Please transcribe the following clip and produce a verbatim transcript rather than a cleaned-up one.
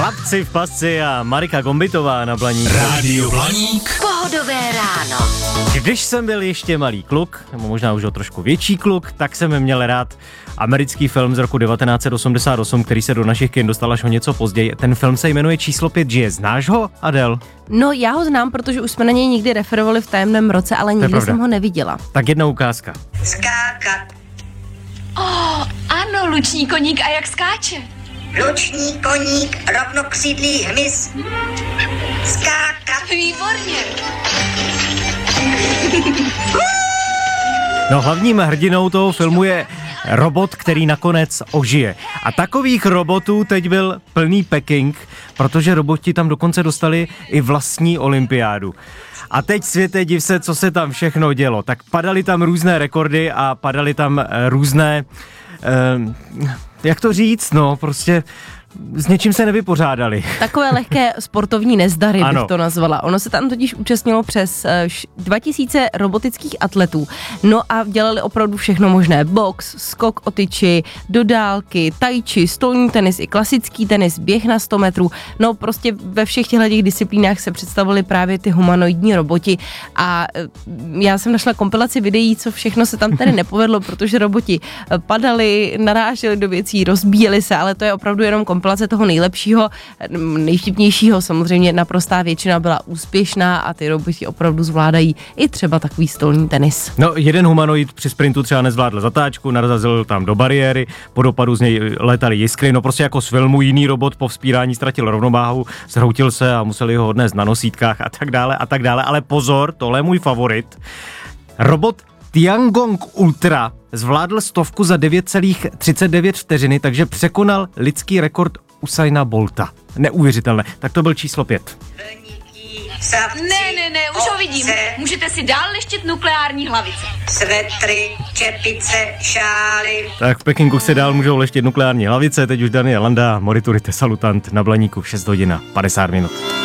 Chlapci v pasci a Marika Gombitová na Blaníku. Rádio Blaník. Pohodové ráno. Když jsem byl ještě malý kluk, nebo možná už o trošku větší kluk, tak jsem měl rád americký film z roku devatenáct set osmdesát osm, který se do našich kin dostal až o něco později. Ten film se jmenuje Číslo pět žije. Znáš ho, Adel? No, já ho znám, protože už jsme na něj nikdy referovali v Tajemném roce, ale nikdy jsem ho neviděla. Tak jedna ukázka. Skákat. Oh, ano, luční koník, a jak skáče? Luční koník, rovnokřídlý hmyz. Skákat. Výborně. No, hlavním hrdinou toho filmu je robot, který nakonec ožije. A takových robotů teď byl plný Peking, protože roboti tam dokonce dostali i vlastní olympiádu. A teď světe div se, co se tam všechno dělo. Tak padaly tam různé rekordy a padaly tam různé, eh, jak to říct, no prostě s něčím se nevypořádali. Takové lehké sportovní nezdary Ano. bych to nazvala. Ono se tam totiž účastnilo přes dva tisíce robotických atletů. No a dělali opravdu všechno možné. Box, skok o tyči, do dálky, tai chi, stolní tenis i klasický tenis, běh na sto metrů. No prostě ve všech těchto disciplínách se představili právě ty humanoidní roboti a já jsem našla kompilaci videí, co všechno se tam tedy nepovedlo, protože roboti padali, naráželi do věcí, rozbíjeli se, ale to je opravdu jenom kompilace toho nejlepšího, nejvtipnějšího, samozřejmě naprostá většina byla úspěšná a ty roboti opravdu zvládají i třeba takový stolní tenis. No, jeden humanoid při sprintu třeba nezvládl zatáčku, narazil tam do bariéry, po dopadu z něj létaly jiskry, no prostě jako z filmu jiný robot po vzpírání ztratil rovnováhu, zhroutil se a museli ho odnést na nosítkách a tak dále a tak dále, ale pozor, tohle je můj favorit. Robot Tiangong Ultra zvládl stovku za devět celá třicet devět vteřiny, takže překonal lidský rekord Usaina Bolta. Neuvěřitelné. Tak to byl číslo pět. Ne, ne, ne, už ho vidím. Můžete si dál leštit nukleární hlavice. Svetry, čepice, šály. Tak v Pekingu se dál můžou leštit nukleární hlavice, teď už Daniel Landa, Moriturite Salutant na Blaníku šest hodin padesát minut.